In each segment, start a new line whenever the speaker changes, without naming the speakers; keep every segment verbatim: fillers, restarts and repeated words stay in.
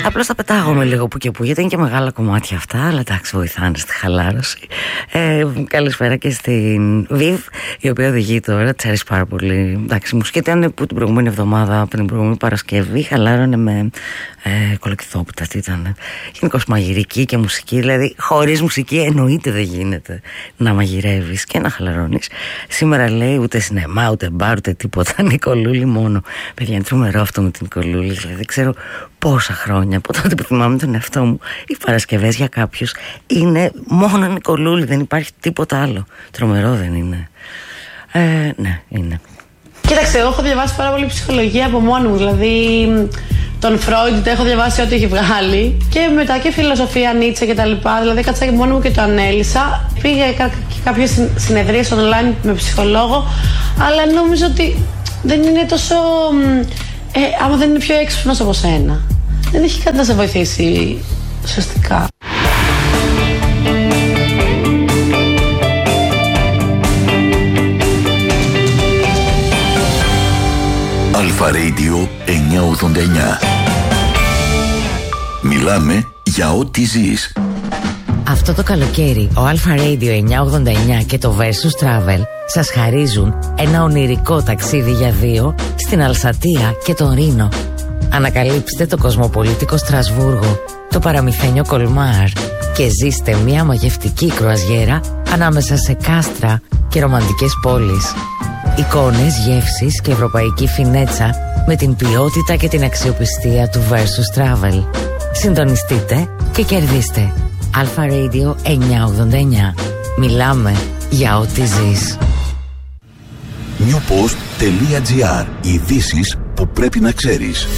Απλώς τα πετάγομαι λίγο που και που, γιατί είναι και μεγάλα κομμάτια αυτά, αλλά εντάξει, βοηθάνε στη χαλάρωση. Ε, καλησπέρα και στην Βιβ, η οποία οδηγεί τώρα, της αρέσει πάρα πολύ. Εντάξει, η μουσική ήταν που την προηγούμενη εβδομάδα, την προηγούμενη Παρασκευή, χαλάρωνε με ε, κολοκυθόπιτα. Τι ήταν, γενικώς μαγειρική και μουσική, δηλαδή χωρίς μουσική εννοείται δεν γίνεται να μαγειρεύεις και να χαλαρώνεις. Σήμερα λέει ούτε σινεμά, ούτε μπαρ, ούτε τίποτα. Νικολούλη μόνο. Παιδιά, είναι τρομερό αυτό με την Νικολούλη. Δηλαδή δεν ξέρω πόσα χρόνια από τότε που θυμάμαι τον εαυτό μου. Οι Παρασκευές για κάποιους είναι μόνο Νικολούλη, δεν υπάρχει τίποτα άλλο. Τρομερό δεν είναι? Ε, ναι, είναι.
Κοίταξε, εγώ έχω διαβάσει πάρα πολύ ψυχολογία από μόνη μου. Δηλαδή, τον Φρόιντ έχω διαβάσει ό,τι έχει βγάλει. Και μετά και φιλοσοφία, Νίτσε και τα λοιπά. Δηλαδή, κάτσα και μόνη μου και το ανέλησα. Πήγα και κάποιες συνεδρίες online με ψυχολόγο. Αλλά νόμιζα ότι δεν είναι τόσο. Ε, άμα δεν είναι πιο έξυπνος από σένα, δεν έχει κάτι να σε βοηθήσει ουσιαστικά.
Αλφα Radio εννιακόσια ογδόντα εννιά. Μιλάμε για ό,τι ζεις.
Αυτό το καλοκαίρι ο Αλφα Radio εννιακόσια ογδόντα εννιά και το Versus Travel σας χαρίζουν ένα ονειρικό ταξίδι για δύο στην Αλσατία και τον Ρήνο. Ανακαλύψτε το κοσμοπολίτικο Στρασβούργο, το παραμυθένιο Κολμάρ και ζήστε μια μαγευτική κρουαζιέρα ανάμεσα σε κάστρα και ρομαντικές πόλεις. Εικόνες, γεύσεις και ευρωπαϊκή φινέτσα με την ποιότητα και την αξιοπιστία του Versus Travel. Συντονιστείτε και κερδίστε. Αλφα Radio εννιακόσια ογδόντα εννιά. Μιλάμε για ό,τι ζεις.
newpost.gr. Ειδήσεις που πρέπει να ξέρεις.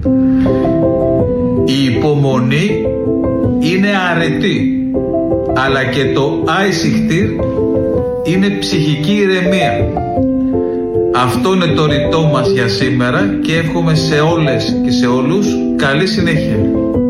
Η υπομονή είναι αρετή, αλλά και το άισιχτήρ είναι ψυχική ηρεμία. Αυτό είναι το ρητό μας για σήμερα και εύχομαι σε όλες και σε όλους καλή συνέχεια.